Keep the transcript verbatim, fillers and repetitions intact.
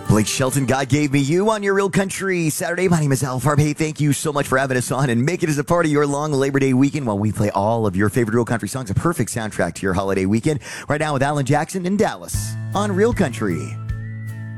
Blake Shelton, God Gave Me You on your Real Country Saturday. My name is Al Farb. Hey, thank you so much for having us on and make it as a part of your long Labor Day weekend while we play all of your favorite Real Country songs. A perfect soundtrack to your holiday weekend. Right now with Alan Jackson in Dallas on Real Country.